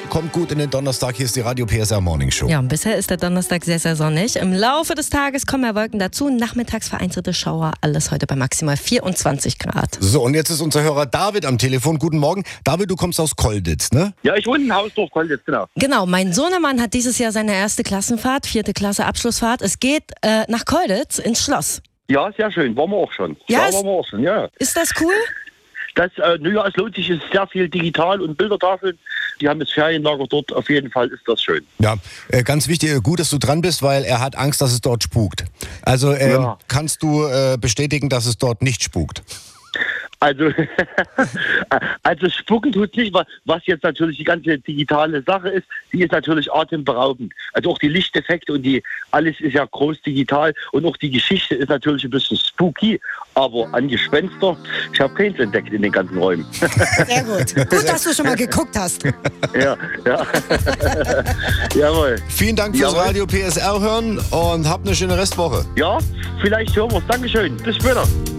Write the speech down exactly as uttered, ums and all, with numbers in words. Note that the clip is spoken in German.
kommt gut in den Donnerstag. Hier ist die Radio P S R Morning Show. Ja, und bisher ist der Donnerstag sehr, sehr sonnig. Im Laufe des Tages kommen mehr Wolken dazu. Nachmittags vereinzelte Schauer. Alles heute bei maximal vierundzwanzig Grad. So, und jetzt ist unser Hörer David am Telefon. Guten Morgen. David, du kommst aus Kolditz, ne? Ja, ich wohne in Hausdorf, Kolditz, genau. Genau, mein Sohnemann hat dieses Jahr seine erste Klassenfahrt, vierte Klasse Abschlussfahrt. Es geht äh, nach Kolditz ins Schloss. Ja, sehr schön. Waren wir auch schon. Ja, ja ist, waren wir auch schon, ja. Ist das cool? Das, äh, naja, es lohnt sich, es ist sehr viel digital und Bildertafeln. Die haben das Ferienlager dort. Auf jeden Fall ist das schön. Ja, äh, ganz wichtig, äh, gut, dass du dran bist, weil er hat Angst, dass es dort spukt. Also ähm, Ja. kannst du äh, bestätigen, dass es dort nicht spukt? Also, also spucken tut nicht, was, was jetzt natürlich die ganze digitale Sache ist, die ist natürlich atemberaubend. Also auch die Lichteffekte und die, alles ist ja groß digital und auch die Geschichte ist natürlich ein bisschen spooky, aber an Gespenster, ich habe keins entdeckt in den ganzen Räumen. Sehr gut. Gut, dass du schon mal geguckt hast. Ja, ja. Jawohl. Vielen Dank fürs Jawohl. Radio P S R hören und habt eine schöne Restwoche. Ja, vielleicht hören wir es. Dankeschön. Bis später.